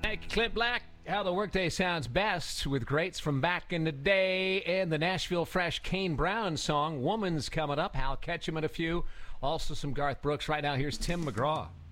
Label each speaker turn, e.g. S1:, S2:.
S1: Thank you, Clint Black. How the workday sounds best with greats from back in the day, and the Nashville Fresh Kane Brown song, Woman's coming up. Hal Ketchum and a few. Also some Garth Brooks. Right now, here's Tim McGraw.